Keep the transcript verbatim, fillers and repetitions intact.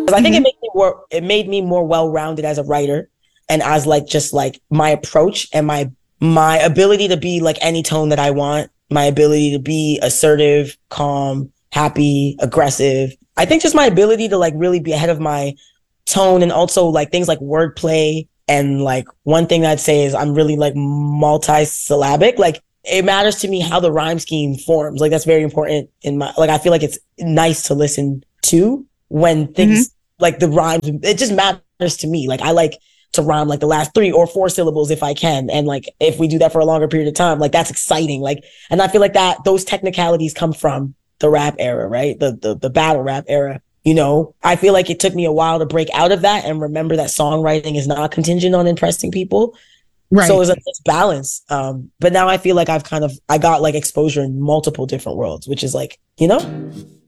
I think mm-hmm. it made me more, it made me more well-rounded as a writer, and as like just like my approach and my my ability to be like any tone that I want, my ability to be assertive, calm, happy, aggressive. I think just my ability to like really be ahead of my tone, and also like things like wordplay. And like one thing I'd say is I'm really like multi-syllabic. Like it matters to me how the rhyme scheme forms. Like that's very important in my, like I feel like it's nice to listen to when things mm-hmm. like the rhymes, it just matters to me. Like I like to rhyme like the last three or four syllables if I can. And like if we do that for a longer period of time, like that's exciting. Like, and I feel like that those technicalities come from the rap era, right? The the the battle rap era. You know, I feel like it took me a while to break out of that and remember that songwriting is not contingent on impressing people. Right. So it was a balance. Um, but now I feel like I've kind of, I got like exposure in multiple different worlds, which is like, you know?